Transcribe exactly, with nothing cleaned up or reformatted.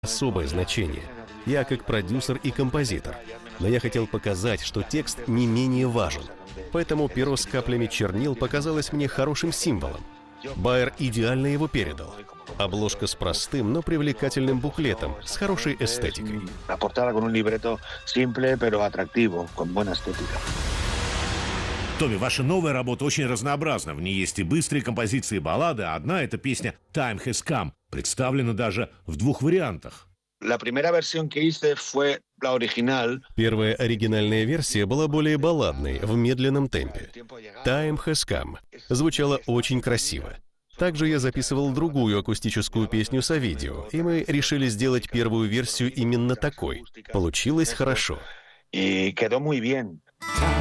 особое значение. Я как продюсер и композитор. Но я хотел показать, что текст не менее важен. Поэтому перо с каплями чернил показалось мне хорошим символом. Байер идеально его передал. Обложка с простым, но привлекательным буклетом, с хорошей эстетикой. Томми, ваша новая работа очень разнообразна. В ней есть и быстрые композиции, и баллады, а одна — это песня «Time Has Come», представлена даже в двух вариантах. Первая оригинальная версия была более балладной, в медленном темпе. «Time Has Come» звучала очень красиво. Также я записывал другую акустическую песню с видео, и мы решили сделать первую версию именно такой. Получилось хорошо. И quedó muy bien.